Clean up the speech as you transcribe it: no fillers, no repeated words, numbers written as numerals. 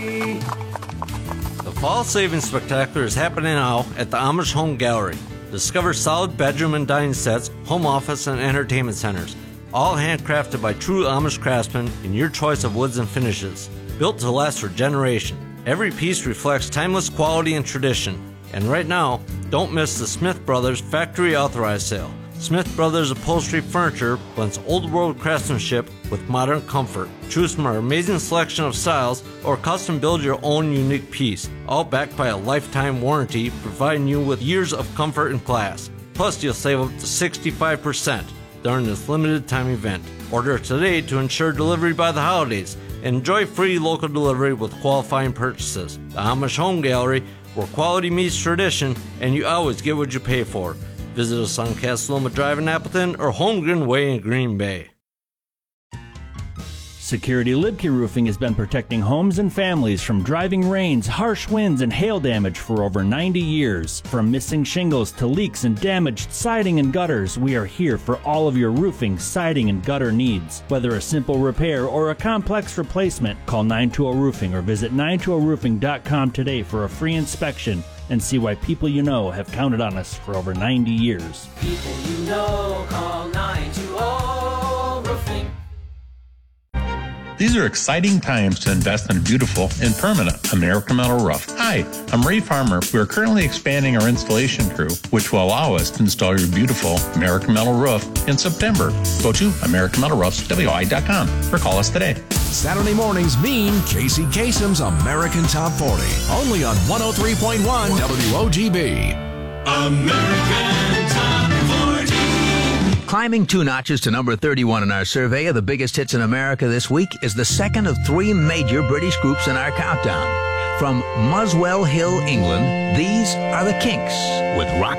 The Fall Savings Spectacular is happening now at the Amish Home Gallery. Discover solid bedroom and dining sets, home office, and entertainment centers, all handcrafted by true Amish craftsmen in your choice of woods and finishes. Built to last for generations. Every piece reflects timeless quality and tradition. And right now, don't miss the Smith Brothers Factory Authorized Sale. Smith Brothers Upholstery Furniture blends old world craftsmanship with modern comfort. Choose from our amazing selection of styles or custom build your own unique piece, all backed by a lifetime warranty, providing you with years of comfort and class. Plus, you'll save up to 65% during this limited time event. Order today to ensure delivery by the holidays. Enjoy free local delivery with qualifying purchases. The Amish Home Gallery, where quality meets tradition and you always get what you pay for. Visit us on Castelloma Drive in Appleton or Holmgren Way in Green Bay. Security Libke Roofing has been protecting homes and families from driving rains, harsh winds, and hail damage for over 90 years. From missing shingles to leaks and damaged siding and gutters, we are here for all of your roofing, siding, and gutter needs. Whether a simple repair or a complex replacement, call 920 Roofing or visit 920roofing.com today for a free inspection and see why people you know have counted on us for over 90 years. People you know, call 920 Roofing. These are exciting times to invest in a beautiful and permanent American Metal roof. Hi, I'm Ray Farmer. We are currently expanding our installation crew, which will allow us to install your beautiful American Metal roof in September. Go to AmericanMetalRoofsWI.com or call us today. Saturday mornings mean Casey Kasem's American Top 40, only on 103.1 WOGB. American Top 40. Climbing 2 notches to number 31 in our survey of the biggest hits in America this week is the second of 3 major British groups in our countdown. From Muswell Hill, England, these are the Kinks with Rock